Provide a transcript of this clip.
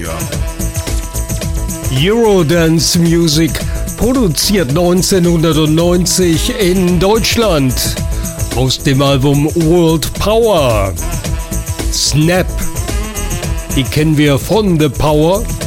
Eurodance Music, produziert 1990 in Deutschland, aus dem Album World Power. Snap, die kennen wir von The Power.